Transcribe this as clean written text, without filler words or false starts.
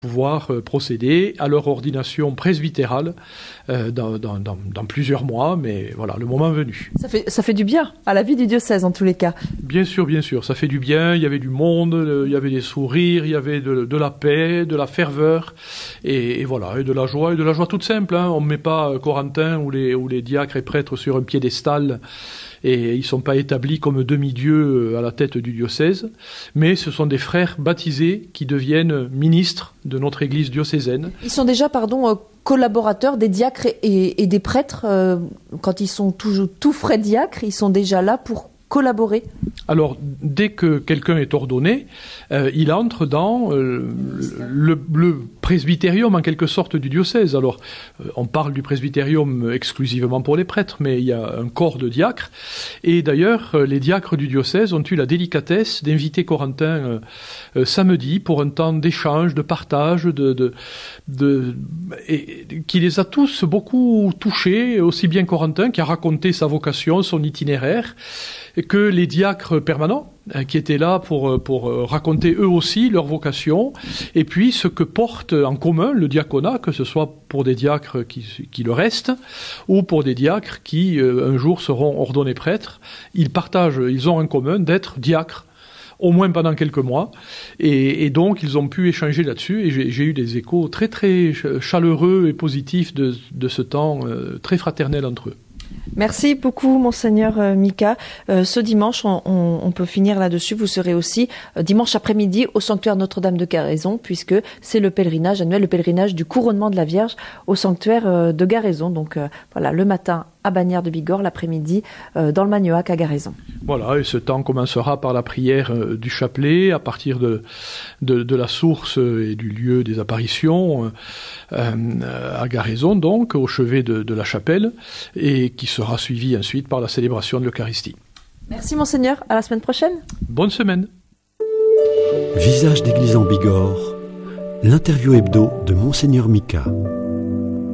pouvoir procéder à leur ordination presbytérale dans plusieurs mois, mais voilà, le moment venu. Ça fait du bien à la vie du diocèse en tous les cas. Bien sûr, ça fait du bien, il y avait du monde, il y avait des sourires, il y avait de la paix, de la ferveur, et voilà, et de la joie toute simple, hein. On ne met pas Corentin ou les diacres et prêtres sur un piédestal, et ils ne sont pas établis comme demi-dieux à la tête du diocèse, mais ce sont des frères baptisés qui deviennent ministres de notre Église diocésaine. Ils sont déjà, collaborateurs des diacres et des prêtres, quand ils sont tout frais diacres, ils sont déjà là pour collaborer. Alors, dès que quelqu'un est ordonné, il entre dans le presbytérium, en quelque sorte, du diocèse. Alors, on parle du presbytérium exclusivement pour les prêtres, mais il y a un corps de diacres. Et d'ailleurs, les diacres du diocèse ont eu la délicatesse d'inviter Corentin samedi pour un temps d'échange, de partage, et qui les a tous beaucoup touchés, aussi bien Corentin, qui a raconté sa vocation, son itinéraire, que les diacres permanents, qui étaient là pour raconter eux aussi leur vocation, et puis ce que porte en commun le diaconat, que ce soit pour des diacres qui le restent, ou pour des diacres qui un jour seront ordonnés prêtres. Ils ont en commun d'être diacres, au moins pendant quelques mois, et donc ils ont pu échanger là-dessus, et j'ai eu des échos très très chaleureux et positifs de ce temps très fraternel entre eux. Merci beaucoup, Monseigneur Mika. Ce dimanche, on peut finir là-dessus. Vous serez aussi dimanche après-midi au sanctuaire Notre-Dame de Garaison, puisque c'est le pèlerinage annuel, le pèlerinage du couronnement de la Vierge au sanctuaire de Garaison. Donc voilà, le matin à Bagnères de Bigorre, l'après-midi dans le Magnoac à Garaison. Voilà, et ce temps commencera par la prière du chapelet à partir de la source et du lieu des apparitions à Garaison, donc au chevet de la chapelle, et qui sera suivi ensuite par la célébration de l'Eucharistie. Merci Monseigneur, à la semaine prochaine. Bonne semaine. Visage d'église en Bigorre, l'interview hebdo de Monseigneur Mika.